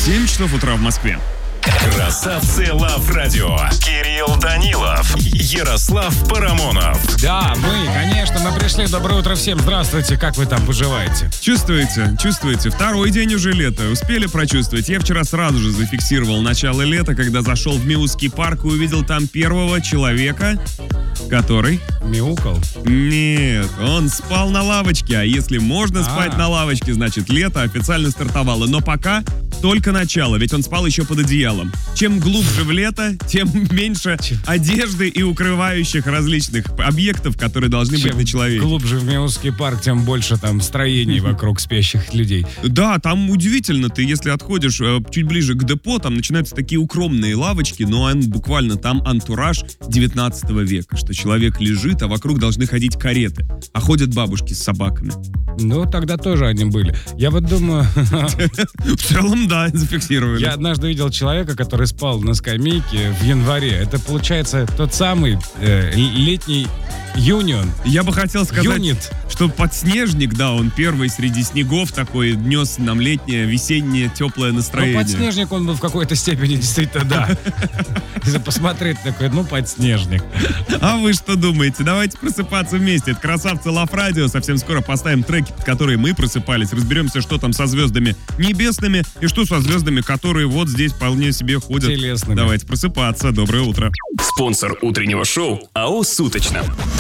7 часов утра в Москве. Красавцы Лав Радио. Кирилл Данилов, Ярослав Парамонов. Да, мы пришли. Доброе утро всем. Здравствуйте. Как вы там поживаете? Чувствуете? Второй день уже лета. Успели прочувствовать? Я вчера сразу же зафиксировал начало лета, когда зашел в Миусский парк и увидел там первого человека, который... Мяукал? Нет, он спал на лавочке. А если можно спать на лавочке, значит лето официально стартовало. Но пока только начало, ведь он спал еще под одеялом. Чем глубже в лето, тем меньше одежды и укрывающих различных объектов, которые должны быть на человеке. Чем глубже в Миусский парк, тем больше там строений вокруг спящих людей. Да, там удивительно, ты если отходишь чуть ближе к депо, там начинаются такие укромные лавочки, но буквально там антураж 19 века, что человек лежит, а вокруг должны ходить кареты, а ходят бабушки с собаками. Ну, тогда тоже они были. Я вот думаю... В целом, да, зафиксировали. Я однажды видел человека, который спал на скамейке в январе. Это, получается, тот самый летний юнион. Я бы хотел сказать, Юнит. что подснежник, да, он первый среди снегов такой нес нам летнее, весеннее, теплое настроение. Ну, подснежник он был в какой-то степени, действительно, да. Если посмотреть такой, подснежник. А вы что думаете? Давайте просыпаться вместе. Это красавцы Лав Радио. Совсем скоро поставим треки, под которые мы просыпались. Разберемся, что там со звездами небесными и что со звездами, которые вот здесь вполне себе ходят. Телесными. Давайте просыпаться. Доброе утро. Спонсор утреннего шоу АО «Суточно».